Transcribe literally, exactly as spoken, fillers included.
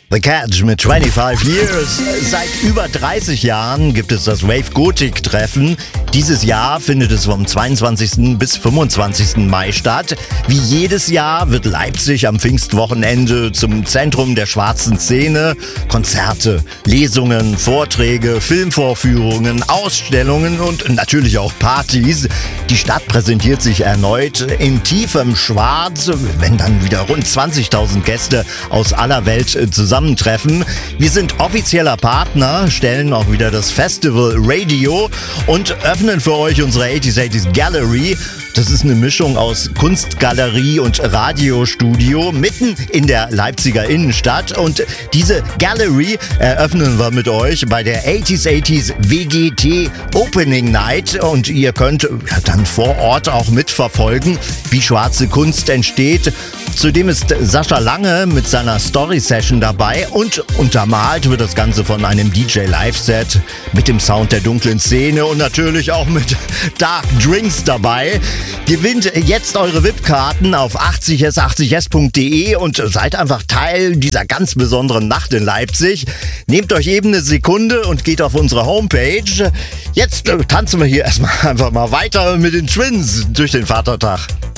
The Catch mit fünfundzwanzig Years. Seit über dreißig Jahren gibt es das Wave Gothic Treffen. Dieses Jahr findet es vom zweiundzwanzigsten bis fünfundzwanzigsten Mai statt. Wie jedes Jahr wird Leipzig am Pfingstwochenende zum Zentrum der schwarzen Szene. Konzerte, Lesungen, Vorträge, Filmvorführungen, Ausstellungen und natürlich auch Partys. Die Stadt präsentiert sich erneut in tiefem Schwarz, wenn dann wieder rund zwanzigtausend Gäste aus aller Welt zusammentreffen. Wir sind offizieller Partner, stellen auch wieder das Festival Radio und öffnen für euch unsere achtziger achtziger Gallery. Das ist eine Mischung aus Kunstgalerie und Radiostudio mitten in der Leipziger Innenstadt. Und diese Gallery eröffnen wir mit euch bei der achtziger achtziger W G T Opening Night. Und ihr könnt ja dann vor Ort auch mitverfolgen, wie schwarze Kunst entsteht. Zudem ist Sascha Lange mit seiner Story-Session dabei und untermalt wird das Ganze von einem D J-Live-Set mit dem Sound der dunklen Szene und natürlich auch mit Dark Drinks dabei. Gewinnt jetzt eure V I P-Karten auf achtzig s achtzig s punkt de und seid einfach Teil dieser ganz besonderen Nacht in Leipzig. Nehmt euch eben eine Sekunde und geht auf unsere Homepage. Jetzt tanzen wir hier erstmal einfach mal weiter mit den Twins durch den Vatertag.